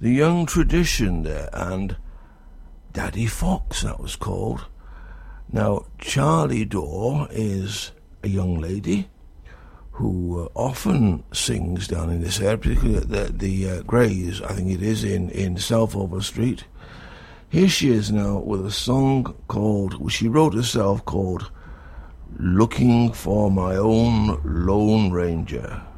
The Young Tradition there, and Daddy Fox, that was called. Now, Charlie Dore is a young lady who often sings down in this area, particularly at the Grays, I think it is, in Selfover Street. Here she is now with a song which she wrote herself, called Looking for My Own Lone Ranger.